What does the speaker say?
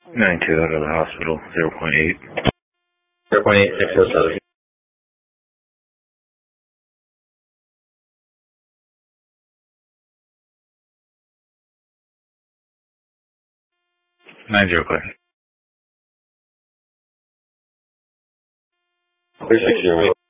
92 out of the hospital, 0.8. 0.8607. 90 clear. 360.